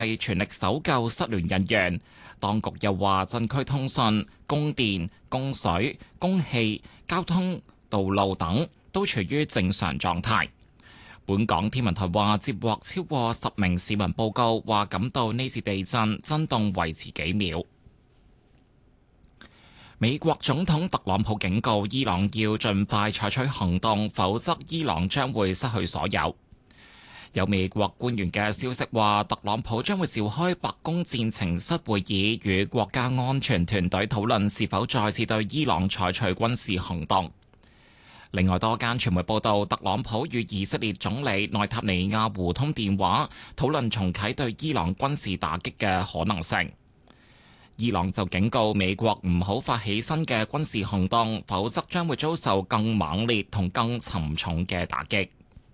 全力搜救失聯人員。當局又話，鎮區通訊、供電、供水、供氣、交通、道路等都處於正常狀態。本港天文台話，接獲超過10名市民報告，話感到呢次地震震動維持幾秒。美國總統特朗普警告伊朗要盡快採取行動，否則伊朗將會失去所有。有美國官員嘅消息話，特朗普將會召開白宮戰情室會議，與國家安全團隊討論是否再次對伊朗採取軍事行動。另外，多間傳媒報道，特朗普與以色列總理內塔尼亞胡通電話，討論重啟對伊朗軍事打擊嘅可能性。伊朗就警告美國唔好發起新嘅軍事行動，否則將會遭受更猛烈同更沉重嘅打擊。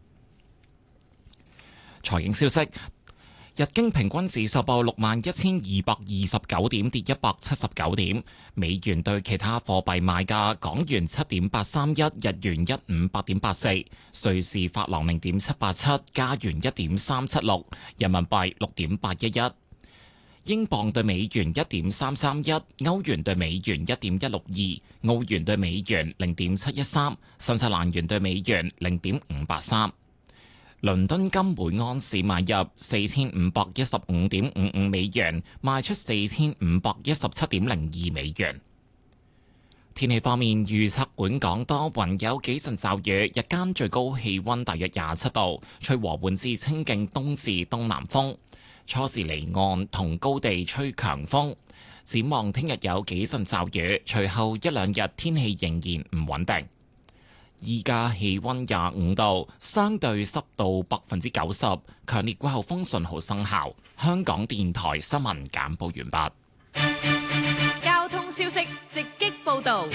財經消息，日經平均指數報61,229點，跌179點。美元對其他貨幣賣價：港元7.831，日元158.84，瑞士法郎0.787，加元1.376，人民幣6.811，英鎊對美元1.331，歐元對美元1.162，澳元對美元0.713，新西蘭元對美元0.583。倫敦金每盎司買入4515.55美元，賣出4517.02美元。天氣方面，預測本港多雲，有幾陣驟雨，日間最高氣溫大約27度，吹和緩至清勁東至東南風，初時離岸同高地吹強風。展望聽日有幾陣驟雨，隨後一兩日天氣仍然唔穩定。依家氣溫25度，相對濕度90%，強烈季候風信號生效。香港電台新聞簡報完畢。 交通消息直擊報道。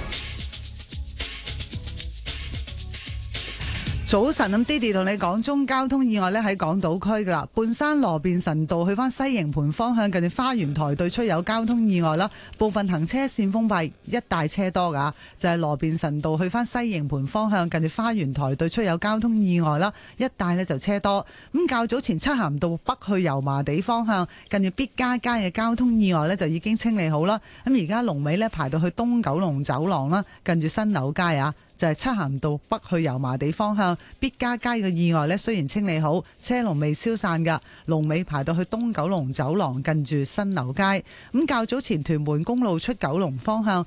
早晨，咁 Didi 同你講中交通意外咧喺港島區噶啦，半山羅便臣道去翻西營盤方向，近住花園台對出有交通意外啦，部分行車線封閉，一帶車多噶，就係羅便臣道去翻西營盤方向，近住花園台對出有交通意外啦，一帶呢就車多。咁較早前漆咸道北去油麻地方向，近住必嘉街嘅交通意外呢就已經清理好啦。咁而家龍尾呢排到去東九龍走廊啦，近住新樓街啊。就係漆咸道北去油麻地方向必嘉街嘅意外呢，雖然清理好，車龍未消散㗎，龍尾排到去東九龍走廊近住新樓街。咁較早前屯門公路出九龍方向，